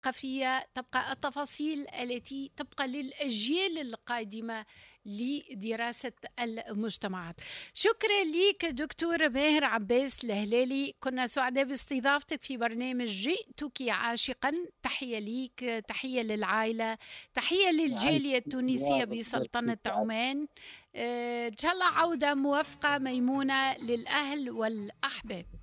الثقافية، تبقى التفاصيل التي تبقى للأجيال القادمة لدراسة المجتمعات. شكرا لك دكتور ماهر عباس الهلالي، كنا سعداء باستضافتك في برنامج جئتك عاشقا. تحية ليك، تحية للعائلة، تحية للجالية التونسية بسلطنة عمان. إن شاء الله عودة موفقة ميمونة للأهل والأحباب.